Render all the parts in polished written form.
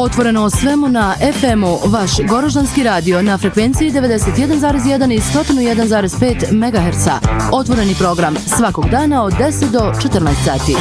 Otvoreno o svemu na FM-u, vaš Goroždanski radio na frekvenciji 91,1 i 101,5 MHz. Otvoreni program svakog dana od 10 do 14 sati.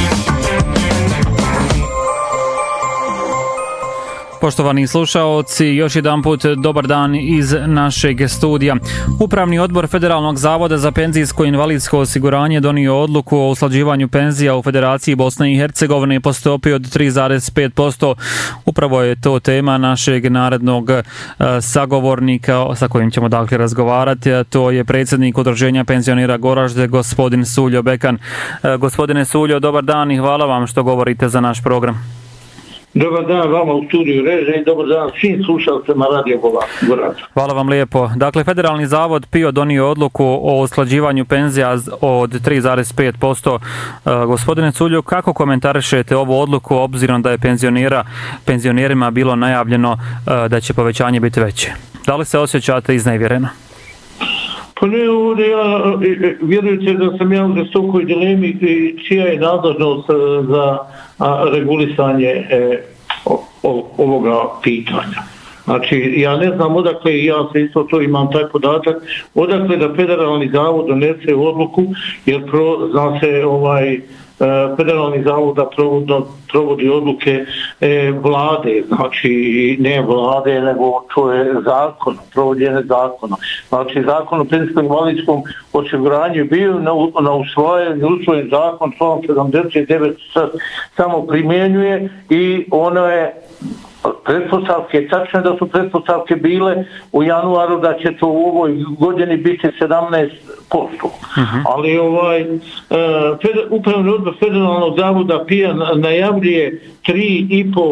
Poštovani slušaoci, još jedan put dobar dan iz našeg studija. Upravni odbor Federalnog zavoda za penzijsko i invalidsko osiguranje donio odluku o usklađivanju penzija u Federaciji Bosne i Hercegovine po stopi od 3,5%. Upravo je to tema našeg narednog sagovornika sa kojim ćemo dakle razgovarati, a to je predsjednik Udruženja penzionera Goražde, gospodin Suljo Bekan. Gospodine Suljo, dobar dan i hvala vam što govorite za naš program. Dobar dan vama u studiju Reže i dobar dan svim slušalcima Radio Goražda. Hvala vam lijepo. Dakle, Federalni zavod PIO donio odluku o usklađivanju penzija od 3,5%. Gospodine Suljo, kako komentarišete ovu odluku obzirom da je penzionerima bilo najavljeno da će povećanje biti veće? Da li se osjećate iznevjereno? Pa ne, ovdje vjerujte da sam ja u žestokoj dilemi čija je nadležnost za regulisanje ovoga pitanja. Znači, ja ne znam odakle, ja se isto to imam taj podatak, odakle da Federalni zavod donese odluku, jer zna se Federalni zavod da provodi odluke vlade, znači ne vlade, nego to je zakon, provođenje zakona. Znači, zakon o penzijskom invalidskom osiguranju je bio na usvojen zakon, član 79 samo primjenjuje i ono je pretpostavke, tačno je da su pretpostavke bile u januaru da će to u ovoj godini biti 17%. Ali Upravni odbor Federalnog zavoda PIO najavljuje 3,5